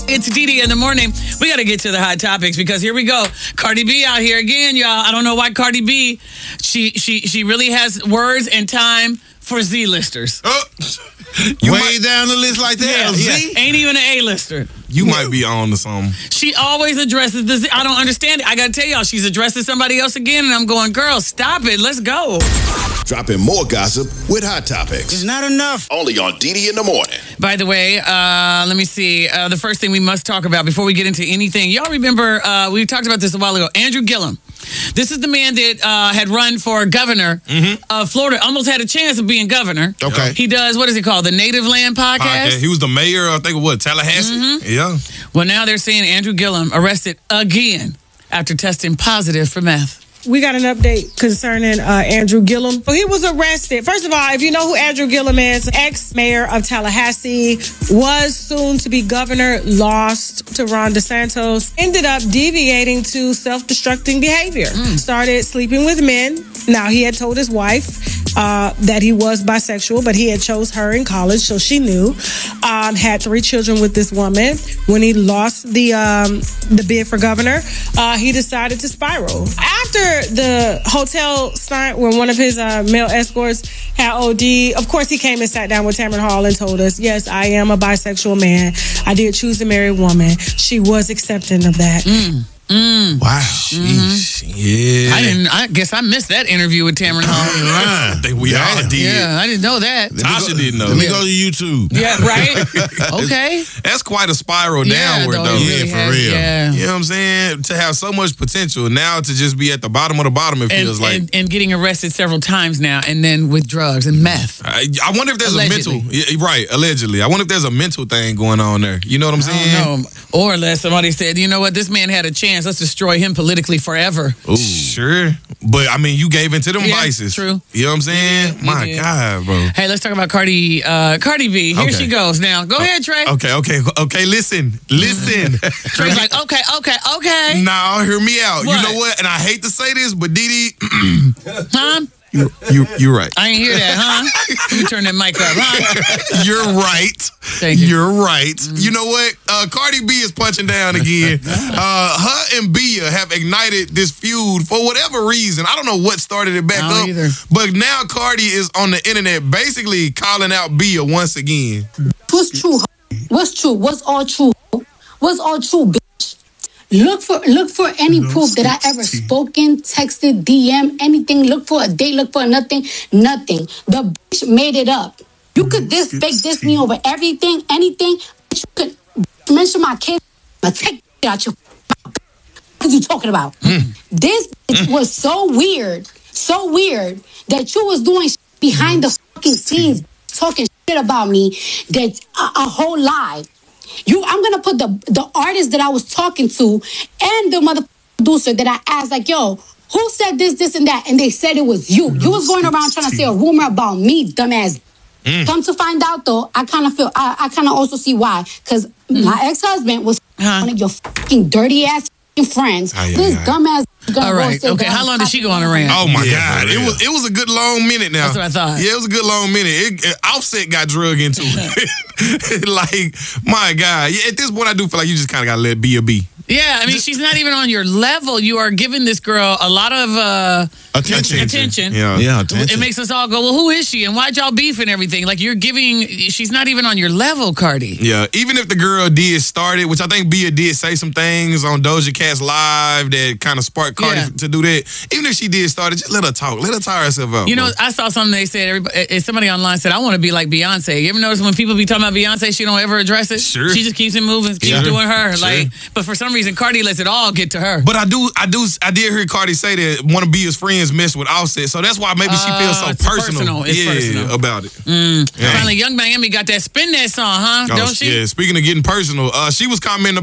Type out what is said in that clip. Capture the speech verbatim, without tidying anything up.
It's Didi in the morning. We got to get to the hot topics because here we go. Cardi B out here again, y'all. I don't know why Cardi B, she she she really has words and time for Z-listers. Uh, you Way might, down the list like that? Yeah, Z? yeah. Ain't even an A-lister. You might be on to something. She always addresses the Z. I don't understand it. I got to tell y'all, she's addressing somebody else again, and I'm going, girl, stop it. Let's go. Dropping more gossip with Hot Topics. It's not enough. Only on Didi in the morning. By the way, uh, let me see. Uh, the first thing we must talk about before we get into anything. Y'all remember, uh, we talked about this a while ago. Andrew Gillum. This is the man that uh, had run for governor mm-hmm. of Florida. Almost had a chance of being governor. Okay. He does, what is it called? The Native Land Podcast? Podcast. He was the mayor, I think, of what, Tallahassee? Mm-hmm. Yeah. Well, now they're saying Andrew Gillum arrested again after testing positive for meth. We got an update concerning uh, Andrew Gillum. So he was arrested. First of all, if you know who Andrew Gillum is, ex-mayor of Tallahassee, was soon to be governor, lost to Ron DeSantis, ended up deviating to self-destructing behavior. Mm. Started sleeping with men. Now, he had told his wife uh, that he was bisexual, but he had chose her in college, so she knew. Um, had three children with this woman. When he lost the um, the bid for governor, uh, he decided to spiral. After the hotel stunt where one of his uh, male escorts had O D, of course he came and sat down with Tamron Hall and told us, yes, I am a bisexual man. I did choose to marry a woman. She was accepting of that. Mm. Mm. Wow. Mm-hmm. Yeah. I didn't. I guess I missed that interview with Tamron Hall. I think we all did. Yeah, I didn't know that. Tasha didn't know. Let me that. go to YouTube. Yeah, right? Okay. That's quite a spiral Yeah, downward, though, though. it really Yeah, for has, real. Yeah. You know what I'm saying? To have so much potential, now to just be at the bottom of the bottom, it And, feels like. and, and getting arrested several times now, and then with drugs and meth. I, I wonder if there's Allegedly. a mental, yeah, right? Allegedly, I wonder if there's a mental thing going on there. You know what I'm I saying? don't know. Or unless somebody said, you know what, this man had a chance. Let's destroy him politically forever. Ooh. Sure, but I mean, you gave into them Yeah, vices. true. You know what I'm saying? You did, you My did. God, bro. Hey, let's talk about Cardi uh, Cardi B. Here Okay. she goes now. Go ahead, Trey. Okay, okay, okay. Listen, listen. Trey's like, okay, okay, okay. No, hear me out. What? You know what? And I hate to say this, but Didi, Huh? you, you, you're right. I ain't hear that, huh? Let me turn that mic up, huh? You're right. Thank you. You're right. You know what? Uh, Cardi B is punching down again. Uh, her and Bia have ignited this feud for whatever reason. I don't know what started it back I don't up. either. But now Cardi is on the internet basically calling out Bia once again. What's true? ho? What's true? What's all true? ho? What's all true, bitch? Look for look for any proof that I ever spoken, texted, D M, anything. Look for a date. Look for nothing. Nothing. The bitch made it up. You could this fake this me over everything, anything. Bitch, you could mention my kid. I'ma take it out your mouth. What are you talking about? This bitch was so weird, so weird that you was doing shit behind the fucking scenes, talking shit about me. That a, a whole lie. You, I'm gonna put the the artist that I was talking to and the mother producer that I asked, like, yo, who said this, this, and that? And they said it was you. You was going around trying to say a rumor about me, dumbass. Mm. Come to find out, though, I kind of feel, I, I kind of also see why. Because mm. my ex-husband was Huh? one of your fucking dirty ass fucking friends. Aye, aye, this aye. dumbass. gonna All go right. say Okay. that How I'm long did she go on a fucking- rant? Oh my Yeah, God! for It real. was it was a good long minute now. That's what I thought. Yeah, it was a good long minute. It, it, Offset got drug into it. Like my God! Yeah, at this point, I do feel like you just kind of got to let Bia be. Yeah, I mean, she's not even on your level. You are giving this girl a lot of uh, Attention. attention. Yeah. Yeah, It attention. makes us all go, well, who is she? And why'd y'all beef and everything? Like, you're giving, she's not even on your level, Cardi. Yeah, even if the girl did start it, which I think Bia did say some things on Doja Cat's live that kind of sparked Cardi Yeah. to do that. Even if she did start it, just let her talk. Let her tire herself out. You know, bro. I saw something they said, everybody, somebody online said, I want to be like Beyonce. You ever notice when people be talking about Beyonce, she don't ever address it? Sure. She just keeps it moving, keeps Sure. doing her. Sure. Like, but for some reason, Cardi lets it all get to her. But I do, I do, I did hear Cardi say that one of Bia's friends messed with Offset, so that's why maybe she feels so Uh, it's personal, personal. It's yeah, personal. about it. Mm. Yeah. Finally, Young Miami got that spin that song, huh? Oh, Don't she? Yeah, speaking of getting personal, uh, she was commenting